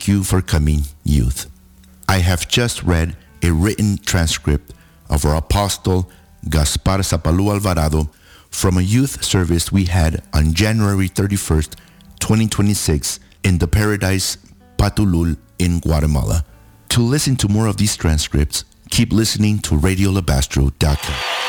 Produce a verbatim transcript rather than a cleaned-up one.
Thank you for coming, youth. I have just read a written transcript of our apostle Gaspar Zapalu Alvarado from a youth service we had on January thirty-first, twenty twenty-six in the Paradise Patulul in Guatemala. To listen to more of these transcripts, keep listening to radio labastro dot com.